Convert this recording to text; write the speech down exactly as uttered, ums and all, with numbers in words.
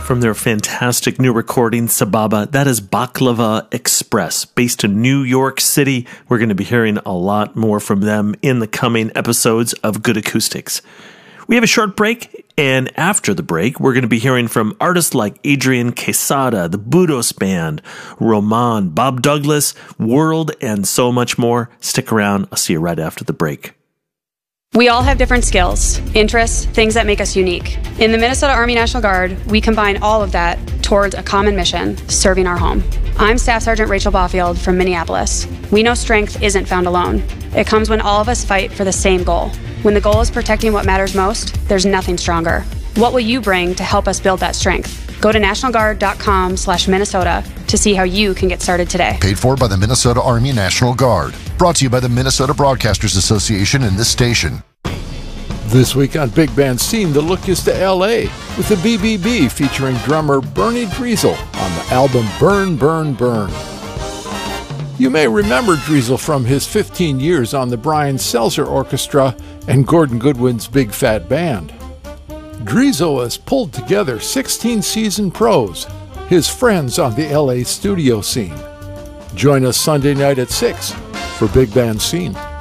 from their fantastic new recording, Sababa. That is Baklava Express, based in New York City. We're going to be hearing a lot more from them in the coming episodes of Good Acoustics. We have a short break, and after the break, we're going to be hearing from artists like Adrian Quesada, the Budos Band, Roman, Bob Douglas, World, and so much more. Stick around. I'll see you right after the break. We all have different skills, interests, things that make us unique. In the Minnesota Army National Guard, we combine all of that towards a common mission, serving our home. I'm Staff Sergeant Rachel Baufield from Minneapolis. We know strength isn't found alone. It comes when all of us fight for the same goal. When the goal is protecting what matters most, there's nothing stronger. What will you bring to help us build that strength? Go to national guard dot com slash Minnesota to see how you can get started today. Paid for by the Minnesota Army National Guard. Brought to you by the Minnesota Broadcasters Association and this station. This week on Big Band Scene, the look is to L A with the B B B featuring drummer Bernie Driesel on the album Burn, Burn, Burn. You may remember Driesel from his fifteen years on the Brian Seltzer Orchestra and Gordon Goodwin's Big Fat Band. Driesel has pulled together sixteen seasoned pros, his friends on the L A studio scene. Join us Sunday night at six for Big Band Scene.